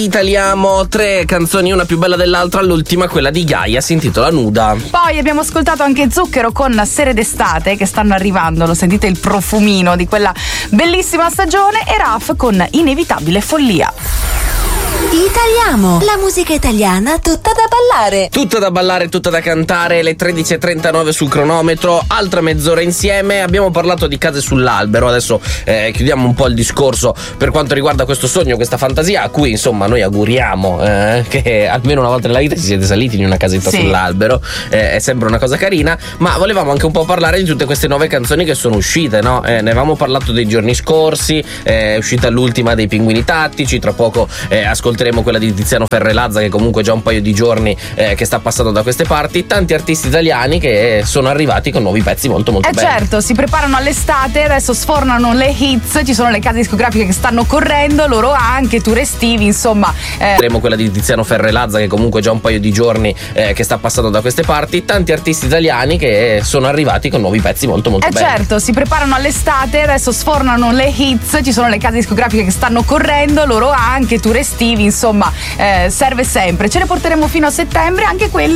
Italiamo 3 canzoni, una più bella dell'altra. L'ultima, quella di Gaia, si intitola Nuda. Poi abbiamo ascoltato anche Zucchero con Sere d'estate, che stanno arrivando, lo sentite il profumino di quella bellissima stagione, e Raf con Inevitabile follia. Italiamo, la musica italiana tutta da ballare. Tutta da ballare, tutta da cantare. Le 13.39 sul cronometro, altra mezz'ora insieme. Abbiamo parlato di case sull'albero. Adesso chiudiamo un po' il discorso per quanto riguarda questo sogno, questa fantasia a cui insomma noi auguriamo che almeno una volta nella vita si siete saliti in una casetta sull'albero. È sempre una cosa carina. Ma volevamo anche un po' parlare di tutte queste nuove canzoni che sono uscite, no? Ne avevamo parlato dei giorni scorsi. È uscita l'ultima dei Pinguini Tattici. Tra poco ascolteremo quella di Tiziano Ferro e Lazza, che comunque già un paio di giorni che sta passando da queste parti. Tanti artisti italiani che sono arrivati con nuovi pezzi molto belli. Certo, si preparano all'estate, adesso sfornano le hits, ci sono le case discografiche che stanno correndo, loro anche, tour estivi, insomma. Vedremo quella di Tiziano Ferro e Lazza, che comunque già un paio di giorni che sta passando da queste parti. Tanti artisti italiani che sono arrivati con nuovi pezzi molto belli. Certo, si preparano all'estate, adesso sfornano le hits, ci sono le case discografiche che stanno correndo, loro anche, tour estivi, insomma, serve sempre. Ce ne porteremo fino a settembre, anche quelli